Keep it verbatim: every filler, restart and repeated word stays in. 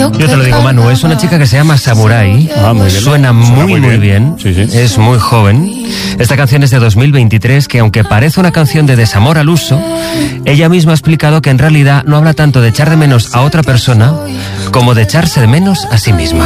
Yo te lo digo, Manu, es una chica que se llama Samurai. Ah, muy bien. Suena muy, Suena muy muy bien. bien. Sí, sí. Es muy joven. Esta canción es de dos mil veintitrés, que aunque parece una canción de desamor al uso, ella misma ha explicado que en realidad no habla tanto de echar de menos a otra persona como de echarse de menos a sí misma.